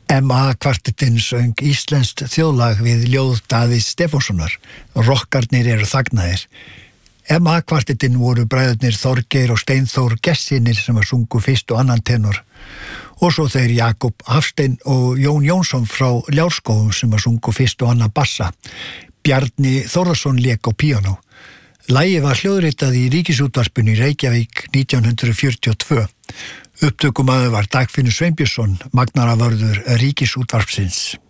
M.A. kvartettinn söng íslenskt þjóðlag við ljóð Davíðs Stefánssonar. Rokkarnir eru þagnaðir. M.A. kvartettinn voru bræðurnir Þorgeir og Steinþór Gessinir sem að sungu fyrst og annan tenor. Og svo þeir Jakob Hafstein og Jón Jónsson frá Ljárskógum sem að sungu fyrst og annan bassa. Bjarni Þórðarsson lék á píanó. Lagið var hljóðritað í Ríkisútvarpinu í Reykjavík 1942. Upptökumaður var Dagfinnur Sveinbjörnsson, magnaravörður Ríkisútvarpsins.